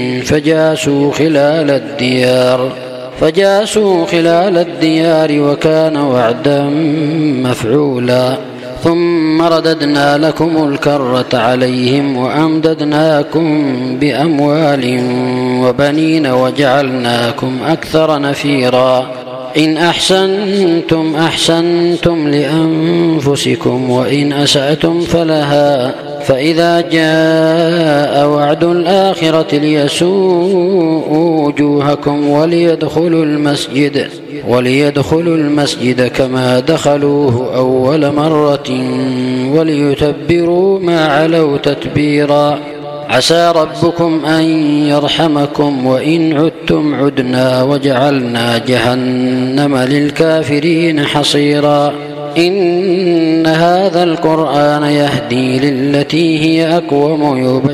فجاسوا خلال الديار وكان وعدا مفعولا ثم رددنا لكم الكرة عليهم وأمددناكم بأموال وبنين وجعلناكم أكثر نفيرا إن أحسنتم أحسنتم لأنفسكم وإن أسأتم فلها فإذا جاء وعد الآخرة ليسوءوا وجوهكم وليدخلوا المسجد كما دخلوه أول مرة وليتبروا ما علوا تتبيرا عسى ربكم أن يرحمكم وإن عدتم عدنا وجعلنا جهنم للكافرين حصيرا إن هذا القرآن يهدي للتي هي أقوم